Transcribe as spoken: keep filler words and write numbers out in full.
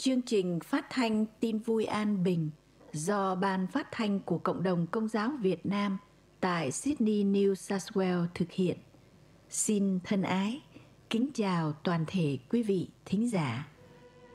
Chương trình phát thanh Tin Vui An Bình do Ban Phát thanh của Cộng đồng Công giáo Việt Nam tại Sydney, New South Wales thực hiện. Xin thân ái, kính chào toàn thể quý vị thính giả.